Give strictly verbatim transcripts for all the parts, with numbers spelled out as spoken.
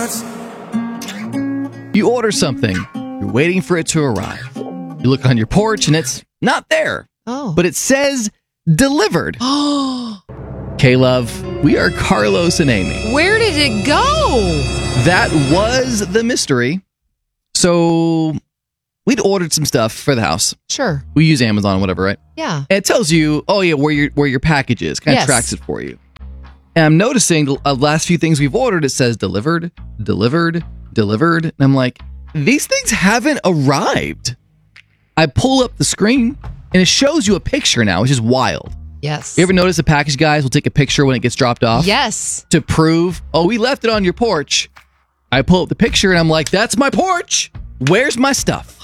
hearts. You order something. You're waiting for it to arrive. You look on your porch and it's not there. Oh. But it says delivered. K-Love, we are Carlos and Amy. Where did it go? That was the mystery. So we'd ordered some stuff for the house. Sure. We use Amazon, whatever, right? Yeah. And it tells you, oh yeah, where your where your package is. Kind of Yes. tracks it for you. And I'm noticing the uh, last few things we've ordered, it says delivered, delivered, delivered. And I'm like, these things haven't arrived. I pull up the screen and it shows you a picture now, which is wild. Yes. You ever notice the package guys will take a picture when it gets dropped off? Yes. To prove, oh, we left it on your porch. I pull up the picture and I'm like, that's my porch. Where's my stuff?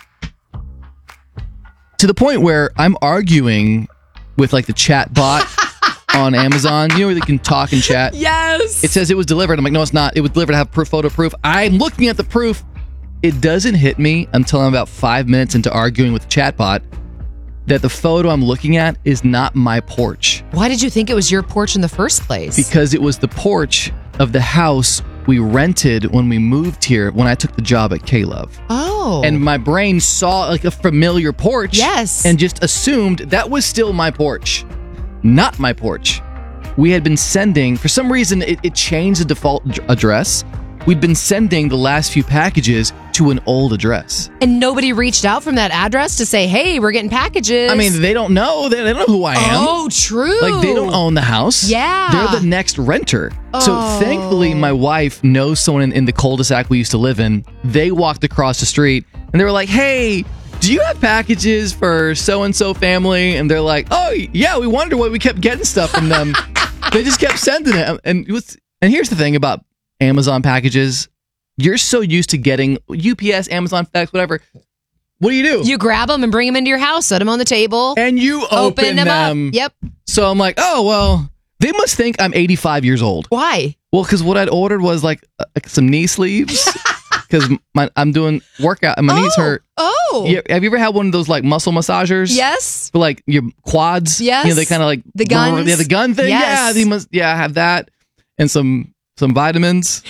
To the point where I'm arguing with like the chat bot on Amazon. You know where they can talk and chat? Yes. It says it was delivered. I'm like, no, it's not. It was delivered to have proof, photo proof. I'm looking at the proof. It doesn't hit me until I'm about five minutes into arguing with the chat bot that the photo I'm looking at is not my porch. Why did you think it was your porch in the first place? Because it was the porch of the house we rented when we moved here when I took the job at K-Love. Oh. And my brain saw like a familiar porch. Yes. And just assumed that was still my porch. Not my porch. We had been sending, for some reason, it, it changed the default ad- address. We'd been sending the last few packages to an old address. And nobody reached out from that address to say, hey, we're getting packages. I mean, they don't know. They, they don't know who I am. Oh, true. Like, they don't own the house. Yeah. They're the next renter. So, Oh. thankfully, my wife knows someone in, in the cul-de-sac we used to live in. They walked across the street, and they were like, hey, do you have packages for so-and-so family? And they're like, oh, yeah, we wonder why we kept getting stuff from them. They just kept sending it. And, it was, and here's the thing about Amazon packages. You're so used to getting U P S, Amazon, FedEx, whatever. What do you do? You grab them and bring them into your house, set them on the table. And you open, open them, them. up. Yep. So I'm like, oh, well, they must think I'm eighty-five years old. Why? Well, because what I'd ordered was like uh, some knee sleeves. Because I'm doing workout and my oh. knees hurt. Oh. Yeah, have you ever had one of those like muscle massagers? Yes. For like your quads? Yes. You know, they kind of like The guns? Yeah, the gun thing. Yes. Yeah, they must. Yeah, I have that and some some vitamins.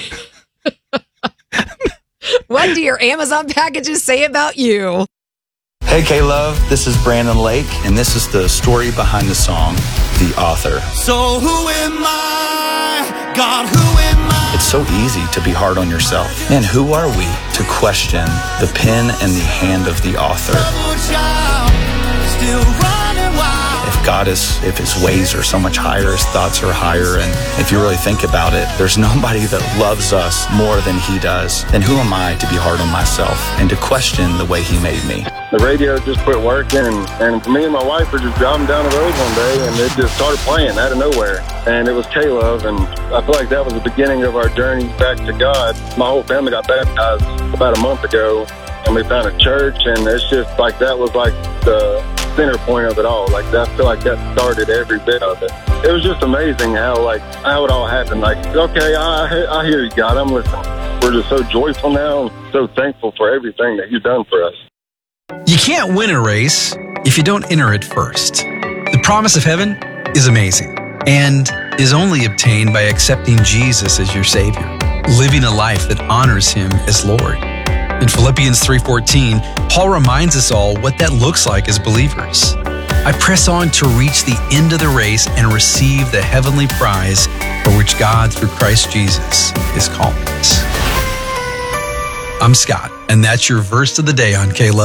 What do your Amazon packages say about you? Hey K-Love, this is Brandon Lake, and this is the story behind the song, The Author. So who am I? God, who am I? It's so easy to be hard on yourself. And who are we to question the pen and the hand of the author? Still running wild. If God is, if his ways are so much higher, his thoughts are higher, and if you really think about it, there's nobody that loves us more than he does. Then who am I to be hard on myself and to question the way he made me? The radio just quit working, and, and me and my wife were just driving down the road one day, and it just started playing out of nowhere. And it was K-Love, and I feel like that was the beginning of our journey back to God. My whole family got baptized about a month ago, and we found a church, and it's just like that was like the center point of it all. Like I feel like that started every bit of it. It was just amazing how like how it all happened. Like, okay, I I hear you, God, I'm listening. We're just so joyful now, and so thankful for everything that you've done for us. You can't win a race if you don't enter it first. The promise of heaven is amazing and is only obtained by accepting Jesus as your Savior, living a life that honors Him as Lord. In Philippians three fourteen, Paul reminds us all what that looks like as believers. I press on to reach the end of the race and receive the heavenly prize for which God, through Christ Jesus, is calling us. I'm Scott, and that's your verse of the day on K-Love.